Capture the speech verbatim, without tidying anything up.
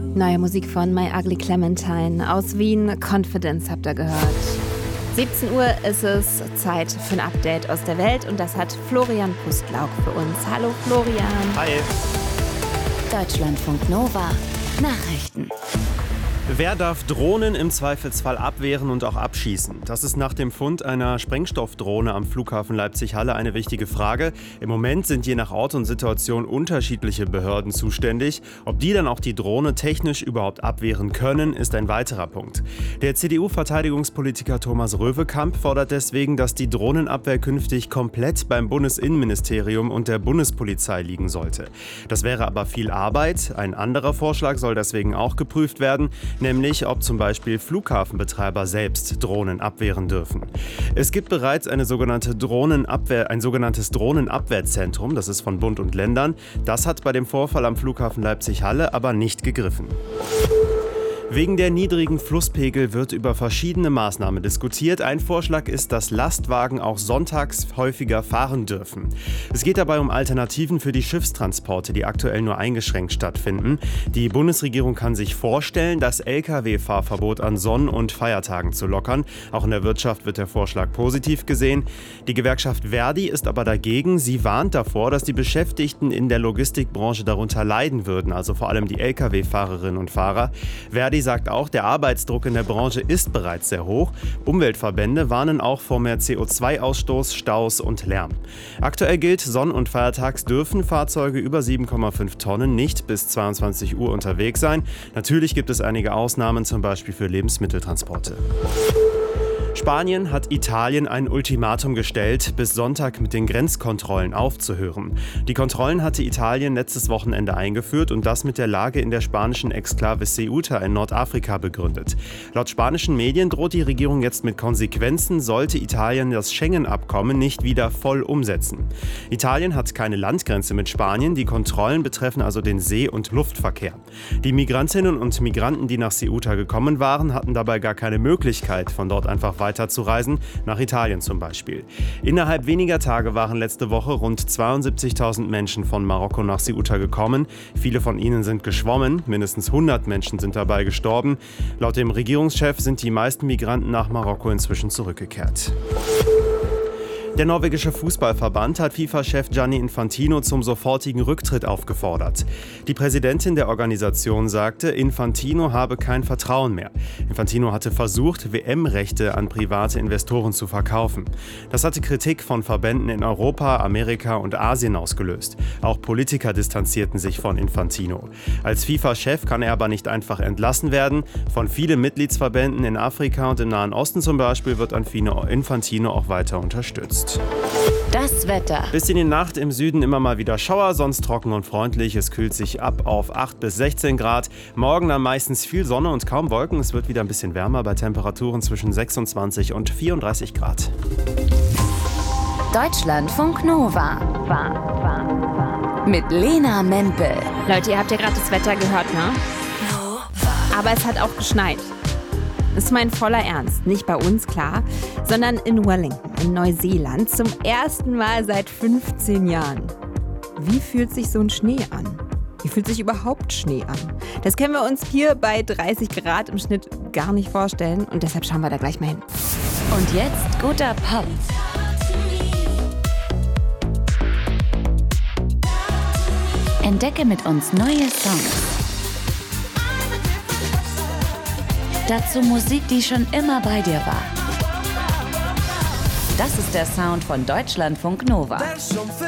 Neue Musik von My Ugly Clementine aus Wien. Confidence habt ihr gehört. siebzehn Uhr ist es Zeit für ein Update aus der Welt und das hat Florian Pustlauk für uns. Hallo Florian. Hi. Deutschlandfunk Nova Nachrichten. Wer darf Drohnen im Zweifelsfall abwehren und auch abschießen? Das ist nach dem Fund einer Sprengstoffdrohne am Flughafen Leipzig-Halle eine wichtige Frage. Im Moment sind je nach Ort und Situation unterschiedliche Behörden zuständig. Ob die dann auch die Drohne technisch überhaupt abwehren können, ist ein weiterer Punkt. Der C D U-Verteidigungspolitiker Thomas Röwekamp fordert deswegen, dass die Drohnenabwehr künftig komplett beim Bundesinnenministerium und der Bundespolizei liegen sollte. Das wäre aber viel Arbeit. Ein anderer Vorschlag soll deswegen auch geprüft werden, nämlich ob zum Beispiel Flughafenbetreiber selbst Drohnen abwehren dürfen. Es gibt bereits eine sogenannte Drohnenabwehr, ein sogenanntes Drohnenabwehrzentrum, das ist von Bund und Ländern. Das hat bei dem Vorfall am Flughafen Leipzig-Halle aber nicht gegriffen. Wegen der niedrigen Flusspegel wird über verschiedene Maßnahmen diskutiert. Ein Vorschlag ist, dass Lastwagen auch sonntags häufiger fahren dürfen. Es geht dabei um Alternativen für die Schiffstransporte, die aktuell nur eingeschränkt stattfinden. Die Bundesregierung kann sich vorstellen, das L K W-Fahrverbot an Sonn- und Feiertagen zu lockern. Auch in der Wirtschaft wird der Vorschlag positiv gesehen. Die Gewerkschaft Verdi ist aber dagegen. Sie warnt davor, dass die Beschäftigten in der Logistikbranche darunter leiden würden, also vor allem die L K W-Fahrerinnen und Fahrer. Verdi sagt auch, der Arbeitsdruck in der Branche ist bereits sehr hoch. Umweltverbände warnen auch vor mehr C O zwei Ausstoß, Staus und Lärm. Aktuell gilt, Sonn- und Feiertags dürfen Fahrzeuge über sieben Komma fünf Tonnen nicht bis zweiundzwanzig Uhr unterwegs sein. Natürlich gibt es einige Ausnahmen, zum Beispiel für Lebensmitteltransporte. Spanien hat Italien ein Ultimatum gestellt, bis Sonntag mit den Grenzkontrollen aufzuhören. Die Kontrollen hatte Italien letztes Wochenende eingeführt und das mit der Lage in der spanischen Exklave Ceuta in Nordafrika begründet. Laut spanischen Medien droht die Regierung jetzt mit Konsequenzen, sollte Italien das Schengen-Abkommen nicht wieder voll umsetzen. Italien hat keine Landgrenze mit Spanien, die Kontrollen betreffen also den See- und Luftverkehr. Die Migrantinnen und Migranten, die nach Ceuta gekommen waren, hatten dabei gar keine Möglichkeit, von dort einfach weiterzureisen, nach Italien zum Beispiel. Innerhalb weniger Tage waren letzte Woche rund zweiundsiebzigtausend Menschen von Marokko nach Ceuta gekommen. Viele von ihnen sind geschwommen, mindestens hundert Menschen sind dabei gestorben. Laut dem Regierungschef sind die meisten Migranten nach Marokko inzwischen zurückgekehrt. Der norwegische Fußballverband hat FIFA-Chef Gianni Infantino zum sofortigen Rücktritt aufgefordert. Die Präsidentin der Organisation sagte, Infantino habe kein Vertrauen mehr. Infantino hatte versucht, W M-Rechte an private Investoren zu verkaufen. Das hatte Kritik von Verbänden in Europa, Amerika und Asien ausgelöst. Auch Politiker distanzierten sich von Infantino. Als FIFA-Chef kann er aber nicht einfach entlassen werden. Von vielen Mitgliedsverbänden in Afrika und im Nahen Osten zum Beispiel wird Infantino auch weiter unterstützt. Das Wetter. Bis in die Nacht im Süden immer mal wieder Schauer, sonst trocken und freundlich. Es kühlt sich ab auf acht bis sechzehn Grad. Morgen dann meistens viel Sonne und kaum Wolken. Es wird wieder ein bisschen wärmer bei Temperaturen zwischen sechsundzwanzig und vierunddreißig Grad. Deutschlandfunk Nova. Mit Lena Mempel. Leute, ihr habt ja gerade das Wetter gehört, ne? Aber es hat auch geschneit. Das ist mein voller Ernst. Nicht bei uns, klar, sondern in Wellington, in Neuseeland, zum ersten Mal seit fünfzehn Jahren. Wie fühlt sich so ein Schnee an? Wie fühlt sich überhaupt Schnee an? Das können wir uns hier bei dreißig Grad im Schnitt gar nicht vorstellen und deshalb schauen wir da gleich mal hin. Und jetzt guter Pop. Entdecke mit uns neue Songs. Dazu Musik, die schon immer bei dir war. Das ist der Sound von Deutschlandfunk Nova.